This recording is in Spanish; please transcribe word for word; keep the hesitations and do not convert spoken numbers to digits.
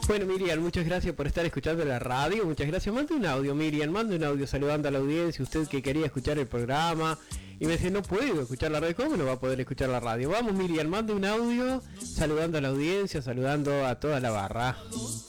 Bueno, Miriam, muchas gracias por estar escuchando la radio. Muchas gracias. Mande un audio, Miriam. Mande un audio saludando a la audiencia. Usted que quería escuchar el programa y me dice, no puedo escuchar la radio. ¿Cómo no va a poder escuchar la radio? Vamos, Miriam, mande un audio saludando a la audiencia, saludando a toda la barra.